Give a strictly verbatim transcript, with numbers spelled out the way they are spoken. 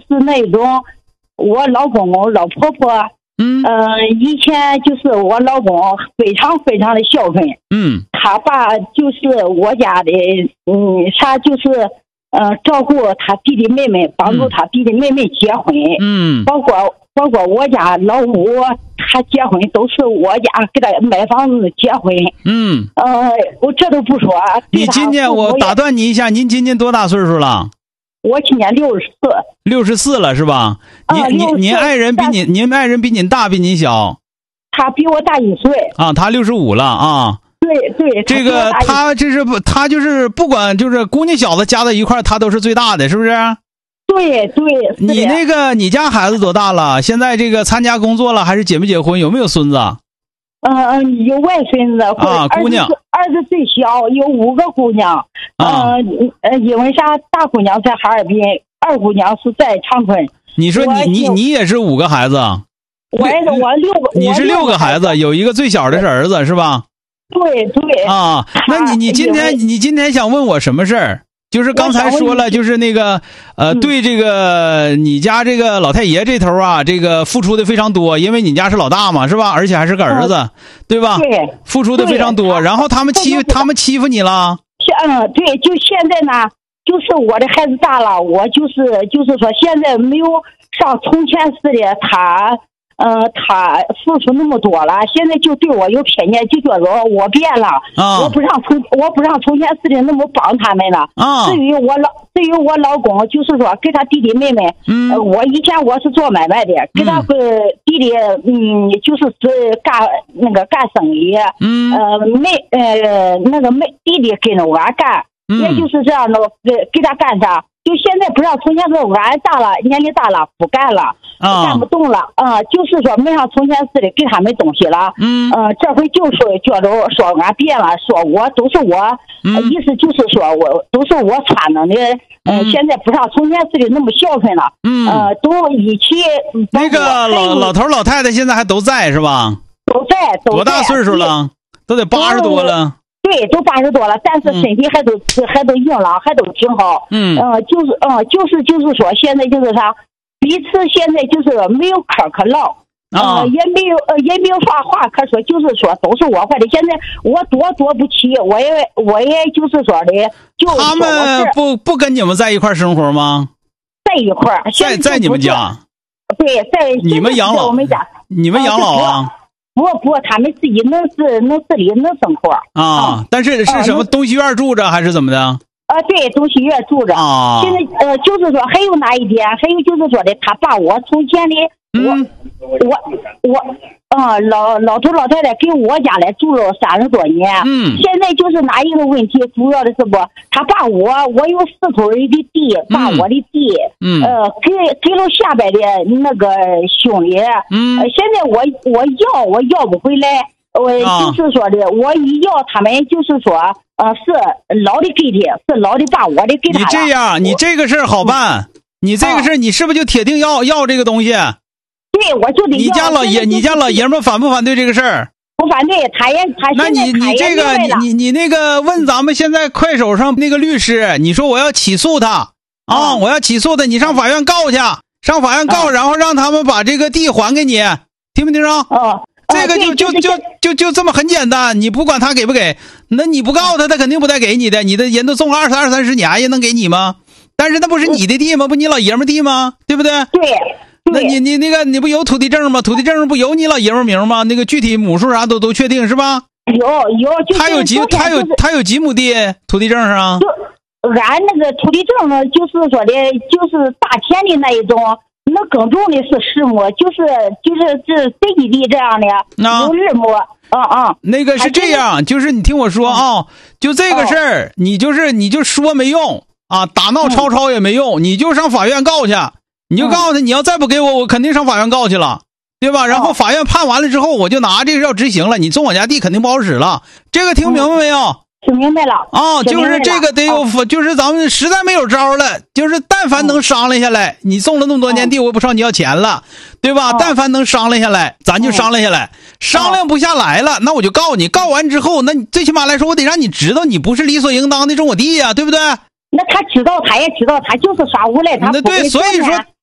那种我老公公老婆婆， 嗯， 呃，以前就是我老公非常非常的孝顺， 嗯， 他爸就是我家的，嗯，啥就是呃照顾他弟弟妹妹，帮助他弟弟妹妹结婚， 嗯， 包括包括我家老五他结婚都是我家给他买房子结婚， 嗯， 呃，我这都不说。 你今年我打断你一下，您今年多大岁数了？ 我今年六十四， 六十四了是吧？您、 啊、 您您爱人比你您爱人比您大比您小？ 他比我大一岁啊，他六十五了啊。 对对， 这个他这是不他就是不管就是姑娘小子加在一块他都是最大的，是不是？ 对对。 你那个你家孩子多大了？现在这个参加工作了还是结没结婚？有没有孙子？ 嗯嗯，有外孙子啊，姑娘， 儿子最小，有五个姑娘。 啊， 呃，因为啥？大姑娘在哈尔滨，二姑娘是在长春。 你说你你你也是五个孩子？ 我我六个， 你是六个孩子，有一个最小的是儿子是吧？ 对对。 啊，那你你今天你今天想问我什么事儿？就是刚才说了，就是那个呃，对这个你家这个老太爷这头啊，这个付出的非常多，因为你家是老大嘛，是吧？而且还是个儿子，对吧？ 对， 付出的非常多。然后他们欺他们欺负你了？ 嗯，对，就现在呢，就是我的孩子大了，我就是就是说现在没有像从前似的他。呃，他付出那么多了，现在就对我有偏见，就觉得我变了， 啊、 我不让从我不让从前似的那么帮他们了。 啊， 至于我老至于我老公，就是说给他弟弟妹妹， 嗯， 呃、我以前我是做买卖的，给他个弟弟，嗯，就是是干那个干生意， 嗯， 呃，妹呃那个妹弟弟跟着我干， 嗯， 也就是这样的，给给他干啥。就现在不让从前说俺大了年龄大了不干了， 啊、 干不动了啊、呃，就是说没像从前似的给他们东西了， 嗯， 呃，这回就说觉得说俺变了，说我都是我， 嗯呃、意思就是说我都是我穿的，呃， 嗯、 现在不像从前似的那么孝顺了， 嗯， 呃，都一起。 那个老老头老太太现在还都在是吧？ 都在，都在。 多大岁数了？都得八十多了。 对，都八十多了，但是身体还都、嗯、还都硬朗，还都挺好。 嗯， 呃，就是嗯、呃，就是就是说，现在就是啥，彼此现在就是没有嗑可唠， 啊、 呃，也没有呃也没有啥话可说，就是说都是我坏的。现在我多多不起，我也我也就是说的，就他们不不跟你们在一块生活吗？ 在一块儿， 在在你们家。 对，在你们养老， 我们家， 你们养老啊？ 不不，他们自己能自能自理能生活啊、 啊。 但是是什么东西院住着还是怎么的？ 啊，对，东西院住着啊。 现在呃，就是说还有哪一点？还有就是说的，他把我从前的我、 嗯、 我我啊、呃，老老头老太太给我家来住了三十多年。 嗯。 现在就是哪一个问题？主要的是不，他把我我有四口人的地，把我的地， 嗯， 呃，给给了下边的那个兄弟。 嗯。 呃，现在我我要我要不回来。我就是说的，啊、我一要他们就是说，呃，是老的给的，是老的把我的给他了。 你这样，你这个事儿好办，你这个事儿你是不是就铁定要要这个东西？ 对，我就得要。 你家老爷，你家老爷们反不反对这个事儿？ 不反对，他也他那你你这个你你你那个问咱们现在快手上那个律师，你说我要起诉他啊，我要起诉他，你上法院告去，上法院告，然后让他们把这个地还给你，听没听着？ 哦。 这个就就就就就这么很简单，你不管他给不给，那你不告他，他肯定不带给你的。你的人都种了二三二三十年，也能给你吗？但是那不是你的地吗？不你老爷们地吗？对不对？ 对。 那你你那个你不有土地证吗？土地证不有你老爷们名吗？那个具体亩数啥都都确定是吧？ 有有。 他有几他有他有几亩地土地证上？ 就俺那个土地证呢，就是说的，就是大田的那一种。那耕种的是实亩，就是就是这飞机地这样的，有日亩，啊啊。 那个是这样，就是你听我说啊、哦，就这个事儿、哦，你就是你就说没用啊，打闹吵吵也没用，嗯、你就上法院告去，你就告诉他，嗯、你要再不给我，我肯定上法院告去了，对吧？然后法院判完了之后，我就拿这个要执行了，你种我家地肯定不好使了，这个听明白没有？嗯听明白了啊、哦，就是这个得有、哦，就是咱们实在没有招了，就是但凡能商量下来，嗯、你种了那么多年地，我也不知道你要钱了，对吧？哦、但凡能商量下来，咱就商量下来，哦、商量不下来了，那我就告你，告完之后，那你最起码来说，我得让你知道你不是理所应当的种我地呀、啊，对不对？ 那他知道，他也知道，他就是耍无赖，他那对，所以说